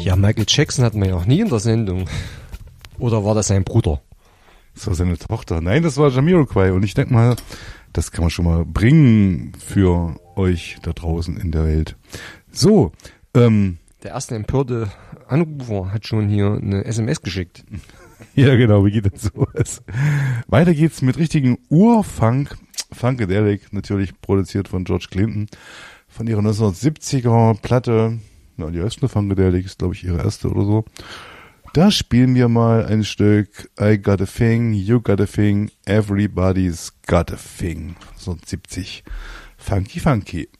Ja, Michael Jackson hatten wir ja auch nie in der Sendung. Oder war das sein Bruder? Das war seine Tochter. Nein, das war Jamiroquai. Und ich denke mal, das kann man schon mal bringen für euch da draußen in der Welt. So, Der erste empörte Anrufer hat schon hier eine SMS geschickt. ja genau, wie geht das sowas? Weiter geht's mit richtigen Urfunk. Funkadelic, natürlich produziert von George Clinton. Von ihrer 1970er Platte. Na, die erste Funkadelic ist, glaube ich, ihre erste oder so. Da spielen wir mal ein Stück I Got a Thing, You Got a Thing, Everybody's Got a Thing. So 70. Funky, funky.